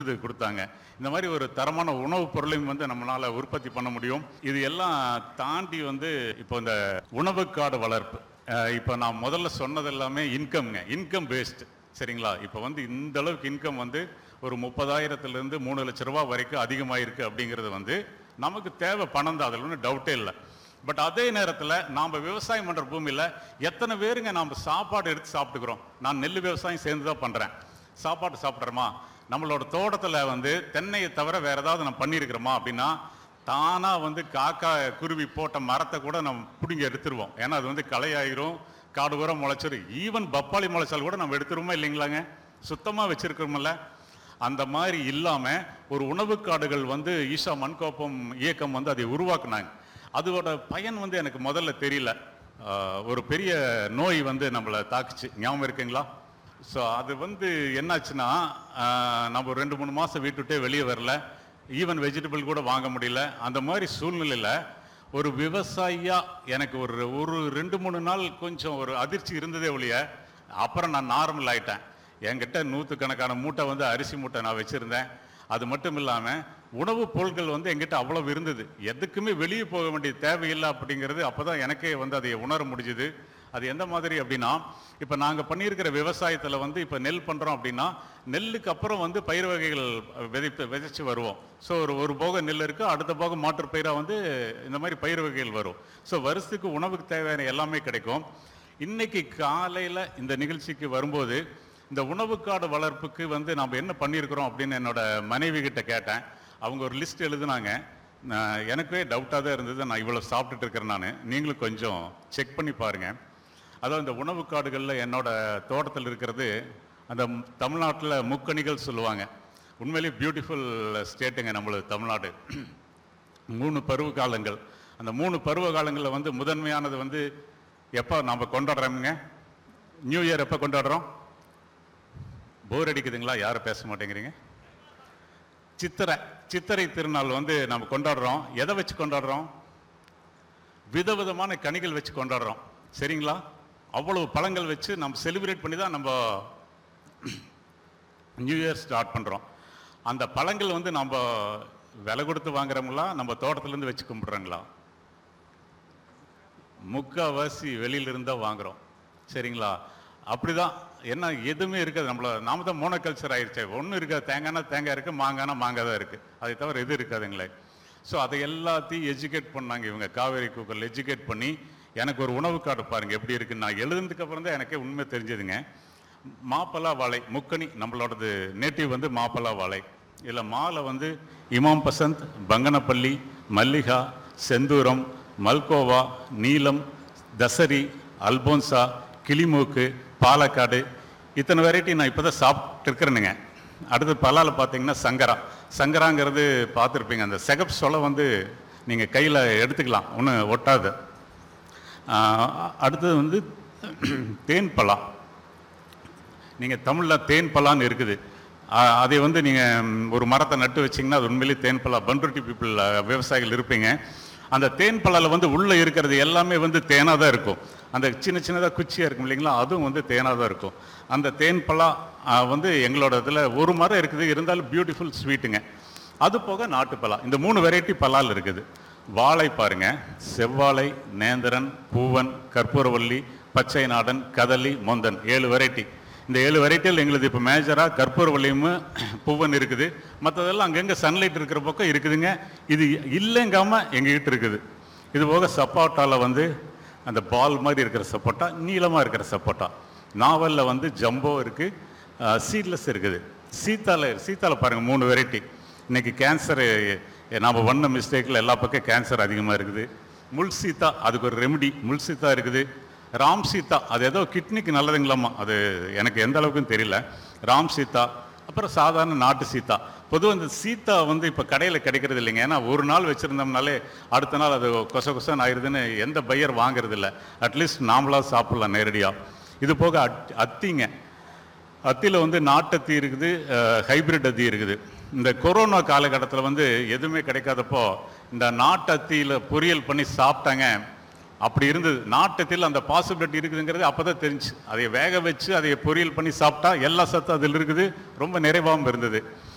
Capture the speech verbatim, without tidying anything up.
இது கொடுத்தாங்க. இந்த மாதிரி ஒரு தரமான உணவுப் பொருளையும் வந்து நம்மளால உற்பத்தி பண்ண முடியும். இது எல்லாம் தாண்டி வந்து இப்போ இந்த உணவுக்காடு வளர்ப்பு, இப்போ நான் முதல்ல சொன்னது எல்லாமே இன்கம்ங்க, இன்கம் பேஸ்டு. சரிங்களா? இப்போ வந்து இந்த அளவுக்கு இன்கம் வந்து ஒரு முப்பதாயிரத்துலேருந்து மூணு லட்ச ரூபா வரைக்கும் அதிகமாயிருக்கு அப்படிங்கிறது வந்து நமக்கு தேவை பணம் தான், அதில் ஒன்றும் டவுட்டே இல்லை. பட் அதே நேரத்தில் நாம் விவசாயம் பண்ணுற பூமியில் எத்தனை பேருங்க நாம் சாப்பாடு எடுத்து சாப்பிட்டுக்கிறோம்? நான் நெல் விவசாயம் சேர்ந்து தான் பண்ணுறேன். சாப்பாடு சாப்பிட்றோமா? நம்மளோட தோட்டத்தில் வந்து தென்னையை தவிர வேறு ஏதாவது நம்ம பண்ணியிருக்கிறோமா அப்படின்னா தானாக வந்து காக்கா குருவி போட்ட மரத்தை கூட நம்ம பிடுங்கி எடுத்துருவோம். ஏன்னா அது வந்து களையாயிரும், காடு உரம் முளைச்சிரும். ஈவன் பப்பாளி முளைச்சால் கூட நம்ம எடுத்துருவோமா இல்லைங்களாங்க? சுத்தமாக வச்சுருக்கிறோமில்ல? அந்த மாதிரி இல்லாமல் ஒரு உணவு காடுகள் வந்து ஈஷா மண்கோப்பம் இயக்கம் வந்து அதை உருவாக்குனாங்க. அதோட பயன் வந்து எனக்கு முதல்ல தெரியல. ஒரு பெரிய நோய் வந்து நம்மளை தாக்குச்சு, ஞாபகம் இருக்குங்களா? ஸோ அது வந்து என்னாச்சுன்னா, நம்ம ரெண்டு மூணு மாதம் வீட்டுவிட்டே வெளியே வரல, ஈவன் வெஜிடபிள் கூட வாங்க முடியல. அந்த மாதிரி சூழ்நிலையில் ஒரு விவசாயியாக எனக்கு ஒரு ஒரு ரெண்டு மூணு நாள் கொஞ்சம் ஒரு அதிர்ச்சி இருந்ததே ஒழிய, அப்புறம் நான் நார்மல் ஆகிட்டேன். என்கிட்ட நூற்றுக்கணக்கான மூட்டை வந்து அரிசி மூட்டை நான் வச்சுருந்தேன். அது மட்டும் இல்லாமல் உணவுப் பொருட்கள் வந்து எங்கிட்ட அவ்வளவு இருந்தது. எதுக்குமே வெளியே போக வேண்டிய தேவையில்லை அப்படிங்கிறது அப்போ தான் எனக்கே வந்து அதை உணர முடிஞ்சுது. அது எந்த மாதிரி அப்படின்னா, இப்போ நாங்கள் பண்ணியிருக்கிற விவசாயத்தில் வந்து இப்போ நெல் பண்ணுறோம் அப்படின்னா நெல்லுக்கு அப்புறம் வந்து பயிர் வகைகள் விதைப்பு விதைச்சி வருவோம். ஸோ ஒரு ஒரு போக நெல் இருக்குது, அடுத்த போக மாற்று பயிராக வந்து இந்த மாதிரி பயிர் வகைகள் வரும். ஸோ வருஷத்துக்கு உணவுக்கு தேவையான எல்லாமே கிடைக்கும். இன்னைக்கு காலையில் இந்த நிகழ்ச்சிக்கு வரும்போது இந்த உணவுக்காடு வளர்ப்புக்கு வந்து நாம் என்ன பண்ணியிருக்கிறோம் அப்படின்னு என்னோட மனைவி கிட்ட கேட்டேன். அவங்க ஒரு லிஸ்ட் எழுதுனாங்க. எனக்கே டவுட்டாக தான் இருந்தது, நான் இவ்வளோ சாப்பிட்டுட்டு இருக்கிறேன். நான் நீங்களும் கொஞ்சம் செக் பண்ணி பாருங்கள். அதாவது இந்த உணவு காடுகளில் என்னோட தோட்டத்தில் இருக்கிறது அந்த தமிழ்நாட்டில் முக்கணிகள் சொல்லுவாங்க. உண்மையிலேயே பியூட்டிஃபுல் ஸ்டேட்டுங்க நம்மளது தமிழ்நாடு. மூணு பருவ காலங்கள். அந்த மூணு பருவ காலங்களில் வந்து முதன்மையானது வந்து எப்போ நாம் கொண்டாடுறோமுங்க? நியூ இயர் எப்போ கொண்டாடுறோம்? போர் அடிக்குதுங்களா? யாரும் பேச மாட்டேங்கிறீங்க? சித்திரை சித்திரை திருநாள் வந்து நம்ம கொண்டாடுறோம். எதை வச்சு கொண்டாடுறோம்? விதவிதமான கனிகள் வச்சு கொண்டாடுறோம். சரிங்களா? அவ்வளவு பழங்கள் வச்சு நம்ம செலிப்ரேட் பண்ணி தான் நம்ம நியூ இயர் ஸ்டார்ட் பண்ணுறோம். அந்த பழங்கள் வந்து நம்ம விலை கொடுத்து வாங்குறோங்களா, நம்ம தோட்டத்துலேருந்து வச்சு கும்பிட்றோங்களா? முக்கால்வாசி வெளியிலிருந்து தான் வாங்குகிறோம். சரிங்களா? அப்படி தான். என்ன எதுவுமே இருக்காது. நம்மள நாம தான் மோனோகல்ச்சர் ஆயிடுச்சு. ஒன்றும் இருக்காது. தேங்காய்னா தேங்காய் இருக்குது, மாங்காய்னா மாங்காய் தான் இருக்குது. அதை தவிர எது இருக்காதுங்களே. ஸோ அதை எல்லாத்தையும் எஜுகேட் பண்ணாங்க இவங்க. காவேரி கூக்கல் எஜுகேட் பண்ணி எனக்கு ஒரு உணவு காடு பாருங்கள் எப்படி இருக்குன்னு நான் எழுதுனதுக்கு அப்புறம் தான் எனக்கே உண்மை தெரிஞ்சதுங்க. மாப்பலா வாழை முக்கணி, நம்மளோடது நேட்டிவ் வந்து மாப்பலா வாழை. இதில் மாலை வந்து இமாம் பசந்த், பங்கனப்பள்ளி, மல்லிகா, செந்தூரம், மல்கோவா, நீலம், தசரி, அல்போன்சா, கிளிமூக்கு, பாலக்காடு, இத்தனை வெரைட்டி நான் இப்போ தான் சாப்பிட்டு இருக்கிறேனுங்க. அடுத்து பலாவில் பார்த்தீங்கன்னா சங்கரா. சங்கராங்கிறது பார்த்துருப்பீங்க. அந்த செகப் சொலை வந்து நீங்கள் கையில் எடுத்துக்கலாம், ஒன்றும் ஒட்டாது. அடுத்தது வந்து தேன் பலா. நீங்கள் தமிழில் தேன் பலான்னு இருக்குது. அதை வந்து நீங்கள் ஒரு மரத்தை நட்டு வச்சிங்கன்னா அது உண்மையிலேயே தேன் பலா. பண்ருட்டி பீப்புள் விவசாயிகள் இருப்பீங்க. அந்த தேன் பலாவில் வந்து உள்ளே இருக்கிறது எல்லாமே வந்து தேனாக தான் இருக்கும். அந்த சின்ன சின்னதாக குச்சியாக இருக்கும் இல்லைங்களா, அதுவும் வந்து தேனாக தான் இருக்கும். அந்த தேன் பலா வந்து எங்களோட இதில் ஒரு மரம் இருக்குது, இருந்தாலும் பியூட்டிஃபுல் ஸ்வீட்டுங்க. அது போக நாட்டு பலா, இந்த மூணு வெரைட்டி பலால் இருக்குது. வாழை பாருங்க, செவ்வாழை, நேந்திரன், பூவன், கற்பூரவல்லி, பச்சை நாடன், கதலி, மொந்தன், ஏழு வெரைட்டி. இந்த ஏழு வெரைட்டியில் எங்களுக்கு இப்போ மேஜராக கற்பூரவல்லியும் பூவன் இருக்குது. மற்றதெல்லாம் அங்கங்கே சன்லைட் இருக்கிற பக்கம் இருக்குதுங்க. இது இல்லைங்காமல் எங்ககிட்ட இருக்குது. இது போக சப்போட்டாவில் வந்து அந்த பால் மாதிரி இருக்கிற சப்போட்டா, நீளமாக இருக்கிற சப்போட்டா. நாவலில் வந்து ஜம்போ இருக்குது, சீட்லெஸ் இருக்குது. சீத்தால சீத்தால பாருங்கள், மூணு வெரைட்டி. இன்றைக்கி கேன்சரு நாம் பண்ண மிஸ்டேக்கில் எல்லா பக்கம் கேன்சர் அதிகமாக இருக்குது. முள் சீத்தா, அதுக்கு ஒரு ரெமெடி. முள் சீத்தா இருக்குது. ராம் சீத்தா, அது ஏதோ கிட்னிக்கு நல்லதுங்களாமா, அது எனக்கு எந்த அளவுக்குன்னு தெரியல. ராம் சீத்தா, அப்புறம் சாதாரண நாட்டு சீத்தா. பொதுவாக இந்த சீத்தா வந்து இப்போ கடையில் கிடைக்கிறது இல்லைங்க. ஏன்னா ஒரு நாள் வச்சுருந்தோம்னாலே அடுத்த நாள் அது கொச கொசன்னு ஆயிடுதுன்னு எந்த பையர் வாங்கிறது இல்லை. அட்லீஸ்ட் நாமளாக சாப்பிட்லாம் நேரடியாக. இது போக அட் அத்திங்க. அத்தியில் வந்து நாட்டத்தி இருக்குது, ஹைப்ரிட் அத்தி இருக்குது. இந்த கொரோனா காலகட்டத்தில் வந்து எதுவுமே கிடைக்காதப்போ இந்த நாட்டு அத்தியில் பொரியல் பண்ணி சாப்பிட்டாங்க. அப்படி இருந்தது. நாட்டத்தில் அந்த பாசிபிலிட்டி இருக்குதுங்கிறது அப்போ தான் தெரிஞ்சு. அதை வேக வச்சு அதை பொரியல் பண்ணி சாப்பிட்டா எல்லா சத்தும் அதில் இருக்குது. ரொம்ப நிறைவாகவும் இருந்தது.